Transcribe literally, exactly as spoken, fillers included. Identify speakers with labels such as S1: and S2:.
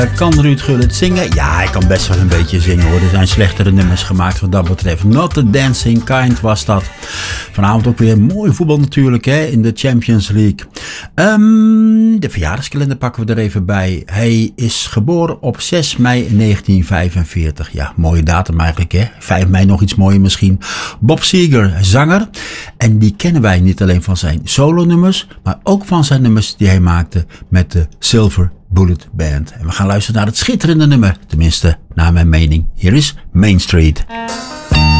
S1: Kan Ruud Gullit zingen? Ja, hij kan best wel een beetje zingen hoor. Er zijn slechtere nummers gemaakt wat dat betreft. Not the Dancing Kind was dat. Vanavond ook weer mooi voetbal natuurlijk hè, in de Champions League. Um, de verjaardagskalender pakken we er even bij. Hij is geboren op zes mei negentien vijfenveertig. Ja, mooie datum eigenlijk hè. vijf mei nog iets mooier misschien. Bob Seger, zanger. En die kennen wij niet alleen van zijn solo-nummers, maar ook van zijn nummers die hij maakte met de Silver Bullet Band. En we gaan luisteren naar het schitterende nummer, tenminste naar mijn mening. Hier is Main Street.